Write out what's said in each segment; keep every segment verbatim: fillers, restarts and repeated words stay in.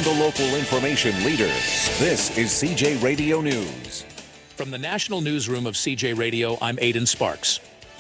from the local information leader. This is C J Radio News. From the National Newsroom of C J Radio, I'm Aidan Sparks.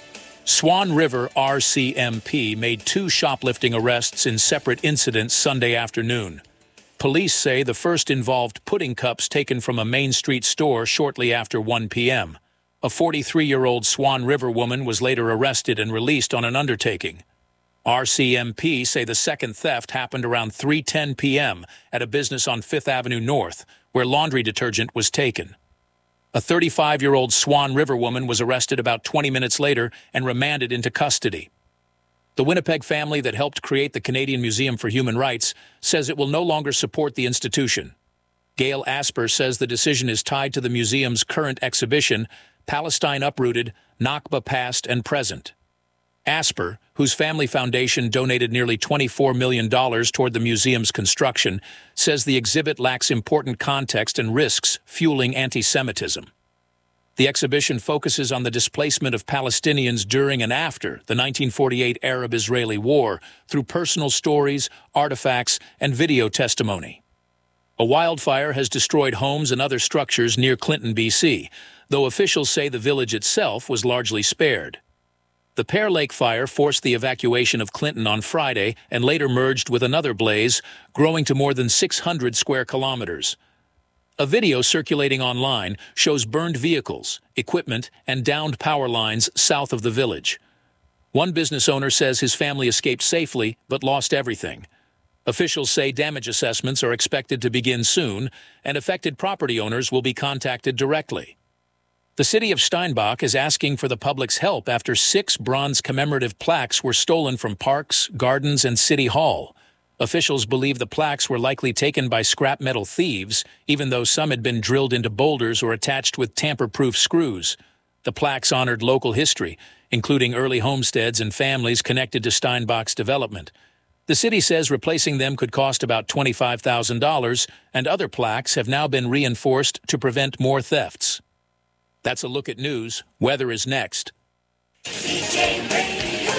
Swan River R C M P made two shoplifting arrests in separate incidents Sunday afternoon. Police say the first involved pudding cups taken from a Main Street store shortly after one p.m. A forty-three-year-old Swan River woman was later arrested and released on an undertaking. R C M P say the second theft happened around three ten p.m. at a business on Fifth Avenue North, where laundry detergent was taken. A thirty-five-year-old Swan River woman was arrested about twenty minutes later and remanded into custody. The Winnipeg family that helped create the Canadian Museum for Human Rights says it will no longer support the institution. Gail Asper says the decision is tied to the museum's current exhibition, Palestine Uprooted, Nakba Past and Present. Asper, whose family foundation donated nearly twenty-four million dollars toward the museum's construction, says the exhibit lacks important context and risks fueling anti-Semitism. The exhibition focuses on the displacement of Palestinians during and after the nineteen forty-eight Arab-Israeli War through personal stories, artifacts, and video testimony. A wildfire has destroyed homes and other structures near Clinton, B C, though officials say the village itself was largely spared. The Pear Lake fire forced the evacuation of Clinton on Friday and later merged with another blaze, growing to more than six hundred square kilometers. A video circulating online shows burned vehicles, equipment, and downed power lines south of the village. One business owner says his family escaped safely but lost everything. Officials say damage assessments are expected to begin soon, and affected property owners will be contacted directly. The city of Steinbach is asking for the public's help after six bronze commemorative plaques were stolen from parks, gardens, and City Hall. Officials believe the plaques were likely taken by scrap metal thieves, even though some had been drilled into boulders or attached with tamper-proof screws. The plaques honored local history, including early homesteads and families connected to Steinbach's development. The city says replacing them could cost about twenty-five thousand dollars, and other plaques have now been reinforced to prevent more thefts. That's a look at news. Weather is next. C J Radio,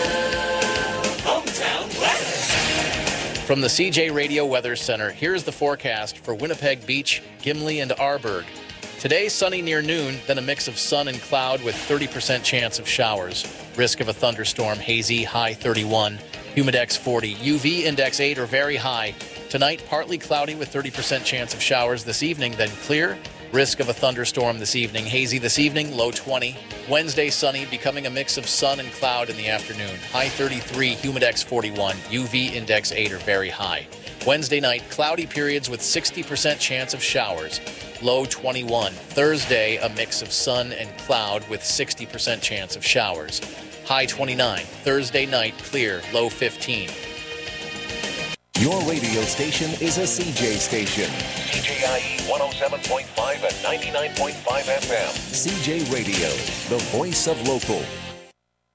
hometown weather. From the C J Radio Weather Center, here's the forecast for Winnipeg Beach, Gimli, and Arborg. Today, sunny near noon, then a mix of sun and cloud with thirty percent chance of showers. Risk of a thunderstorm, hazy, high thirty-one. Humidex forty. U V index eight or very high. Tonight, partly cloudy with thirty percent chance of showers this evening, then clear. Risk of a thunderstorm this evening. Hazy this evening, low twenty. Wednesday, sunny, becoming a mix of sun and cloud in the afternoon. High thirty-three, humidex forty-one, U V index eight or very high. Wednesday night, cloudy periods with sixty percent chance of showers. Low twenty-one. Thursday, a mix of sun and cloud with sixty percent chance of showers. High twenty-nine. Thursday night, clear, low fifteen. Your radio station is a C J station. C J I E one oh seven point five and ninety-nine point five F M. C J Radio, the voice of local.